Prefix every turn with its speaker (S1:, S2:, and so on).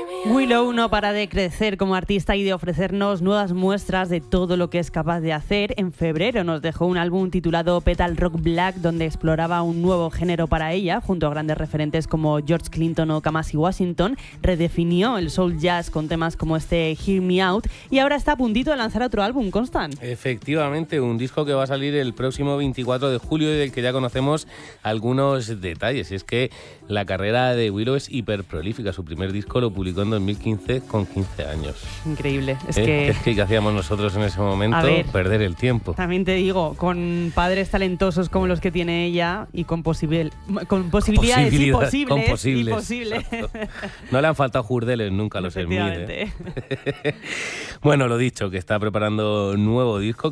S1: Willow no para de crecer como artista y de ofrecernos nuevas muestras de todo lo que es capaz de hacer. En febrero nos dejó un álbum titulado Petal Rock Black, donde exploraba un nuevo género para ella, junto a grandes referentes como George Clinton o Kamasi Washington. Redefinió el soul jazz con temas como este Hear Me Out y ahora está a puntito de lanzar otro álbum, Constant.
S2: Efectivamente, un disco que va a salir el próximo 24 de julio y del que ya conocemos algunos detalles. Y es que la carrera de Willow es hiperprolífica. Su primer disco lo publicó en 2015 con 15 años.
S1: Increíble.
S2: ¿Qué hacíamos nosotros en ese momento? Perder el tiempo.
S1: También te digo, con padres talentosos como los que tiene ella y con posibilidades imposibles.
S2: No le han faltado jurdeles nunca a los Smith.
S1: Efectivamente.
S2: Bueno, lo dicho, que está preparando un nuevo disco.